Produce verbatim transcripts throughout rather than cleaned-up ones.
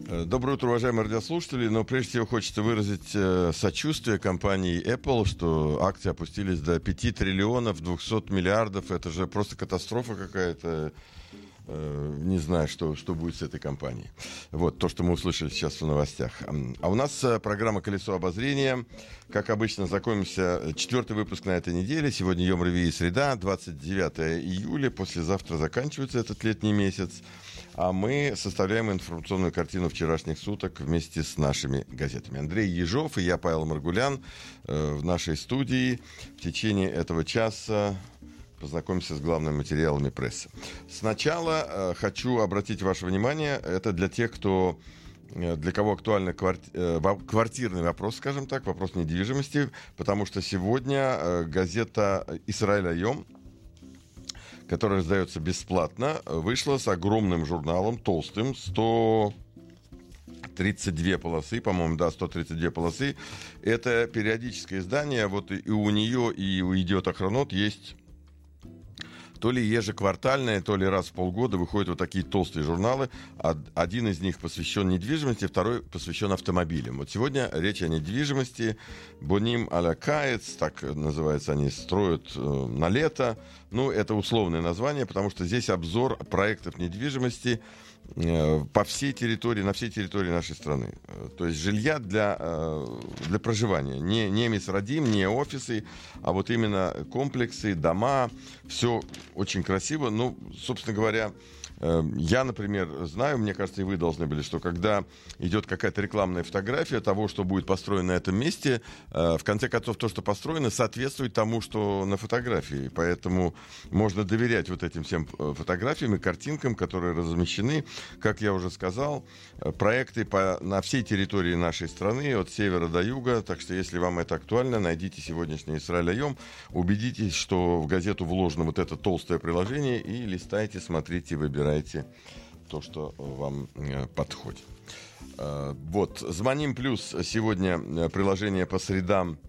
Доброе утро, уважаемые радиослушатели. Но прежде всего хочется выразить э, сочувствие компании Apple, что акции опустились до пяти триллионов двухсот миллиардов. Это же просто катастрофа какая-то. Э, не знаю, что, что будет с этой компанией. Вот то, что мы услышали сейчас в новостях. А у нас э, программа «Колесо обозрения». Как обычно, знакомимся. Четвертый выпуск на этой неделе. Сегодня Йом Ревии, среда, двадцать девятое июля. Послезавтра заканчивается этот летний месяц. А мы составляем информационную картину вчерашних суток вместе с нашими газетами. Андрей Ежов и я, Павел Маргулян, э, в нашей студии. В течение этого часа познакомимся с главными материалами прессы. Сначала э, хочу обратить ваше внимание, это для тех, кто, э, для кого актуальный кварти, э, квартирный вопрос, скажем так, вопрос недвижимости, потому что сегодня э, газета «Исраэль Айом», которая раздается бесплатно, вышла с огромным журналом, толстым, сто тридцать две полосы, по-моему, да, сто тридцать две полосы. Это периодическое издание, вот и у нее, и у «Идиот Ахронот» есть то ли ежеквартальные, то ли раз в полгода выходят вот такие толстые журналы. Один из них посвящен недвижимости, второй посвящен автомобилям. Вот сегодня речь о недвижимости. Боним аля каец, так называется, они строят э, на лето. Ну, это условное название, потому что здесь обзор проектов недвижимости э, по всей территории, на всей территории нашей страны. То есть жилья для, э, для проживания. Не, не мисрадим, не офисы, а вот именно комплексы, дома. Все очень красиво. Ну, собственно говоря, э, я, например, знаю, мне кажется, и вы должны были, что когда идет какая-то рекламная фотография того, что будет построено на этом месте, э, в конце концов, то, что построено, соответствует тому, что на фотографии. Поэтому можно доверять вот этим всем фотографиям и картинкам, которые размещены. Как я уже сказал, проекты по, на всей территории нашей страны, от севера до юга. Так что, если вам это актуально, найдите сегодняшний «Исраэль Айом», убедитесь, что в газету вложено вот это толстое приложение, и листайте, смотрите, выбирайте то, что вам э, подходит. Э, вот, «Звоним плюс» сегодня приложение по средам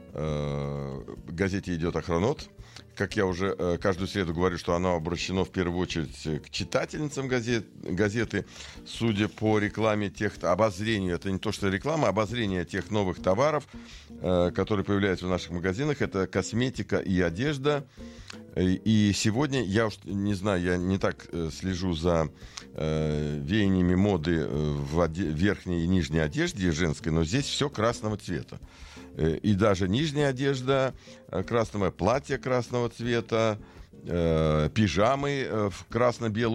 э, газете «Идиот Ахронот». Как я уже э, каждую среду говорю, что оно обращено в первую очередь к читательницам газет, газеты, судя по рекламе тех, обозрению, это не то, что реклама, а обозрение тех новых товаров, э, которые появляются в наших магазинах, это косметика и одежда. И сегодня, я уж не знаю, я не так э, слежу за э, веяниями моды в оде- верхней и нижней одежде женской, но здесь все красного цвета. И даже нижняя одежда красного, платье красного цвета, э, пижамы в красно-белую